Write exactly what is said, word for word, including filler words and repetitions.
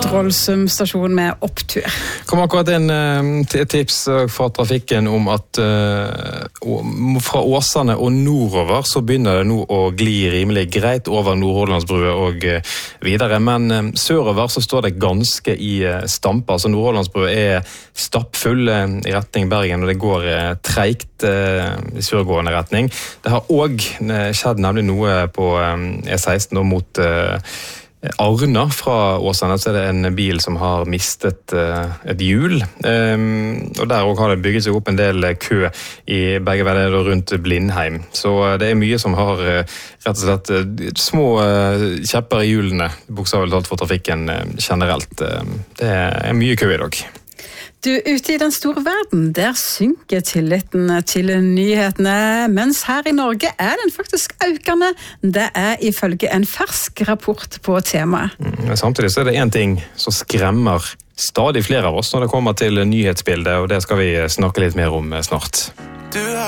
Trollsum stasjon med opptur. Kom akkurat en uh, tips fra trafikken om at uh, fra Åsane og nordover så begynner det nå å gli rimelig greit over Nordhordlandsbrua og uh, videre, men uh, sørover så står det ganske i uh, stamper, så Nordhordlandsbrua er stappfull uh, i retning Bergen, og det går uh, treigt uh, i sørgående retning. Det har også uh, skjedd nemlig noe på um, E seksten og mot uh, Arna fra Åsane, så er det en bil som har mistet uh, et hjul, um, og der også har det bygget seg opp en del kø i begge veier rundt Blindheim. Så uh, det er mye som har uh, rett og slett uh, små uh, kjepper i hjulene, bokstavelig talt for trafikken uh, generelt. Uh, det er mye kø i dag. Du, ute i den store verden, der synker tilliten til nyhetene, mens her i Norge er den faktisk økende. Det er ifølge en fersk rapport på temaet. Mm, samtidig så er det en ting som skremmer stadig flere av oss når det kommer til nyhetsbildet, og det skal vi snakke litt mer om snart.